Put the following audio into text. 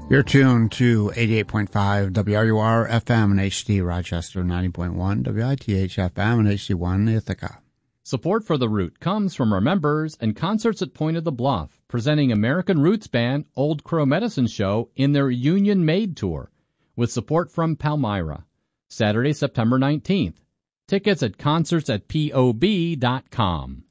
You're tuned to 88.5 WRUR FM and HD Rochester, 90.1 WITH FM and HD1 Ithaca. Support for The Root comes from our members and Concerts at Point of the Bluff, presenting American Roots band Old Crow Medicine Show in their Union Made Tour, with support from Palmyra. Saturday, September 19th. Tickets at concertsatpob.com.